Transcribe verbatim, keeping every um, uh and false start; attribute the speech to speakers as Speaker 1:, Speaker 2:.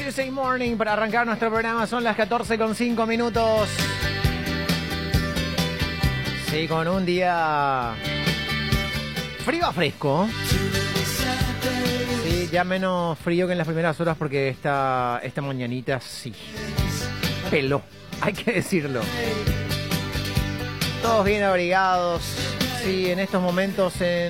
Speaker 1: Tuesday morning para arrancar nuestro programa. Son las catorce con cinco minutos. Sí, con un día frío a fresco. Sí, ya menos frío que en las primeras horas porque esta, esta mañanita sí peló, hay que decirlo. Todos bien abrigados. Sí, en estos momentos en